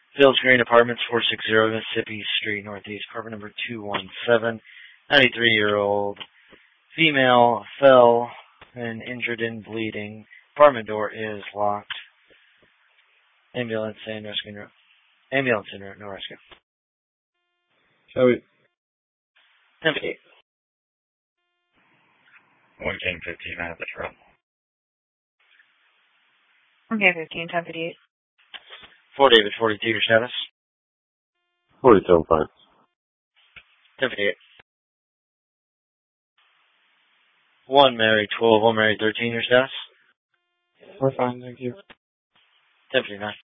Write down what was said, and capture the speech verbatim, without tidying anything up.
Fields Green Apartments, four sixty Mississippi Street, Northeast, apartment number two one seven. ninety-three-year-old female fell and injured and bleeding. Apartment door is locked. Ambulance and rescue. Ambulance and no rescue. Shall we? ten fifty-eight. one ten fifteen, I have the truck. Okay, fifteen, ten fifty-eight. four David, forty-two, your status? forty-seven, fine. ten fifty-eight. one Mary, twelve, one Mary, thirteen, your status? We're fine, thank you. ten fifty-nine.